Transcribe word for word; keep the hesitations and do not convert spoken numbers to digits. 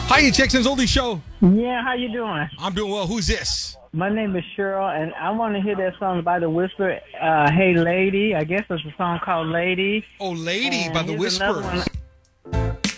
Hiya, Texans Oldie Show. Yeah, how you doing? I'm doing well. Who's this? My name is Cheryl, and I want to hear that song by The Whisper, uh, Hey Lady. I guess it's a song called Lady. Oh, Lady and by The here's another Whispers. one.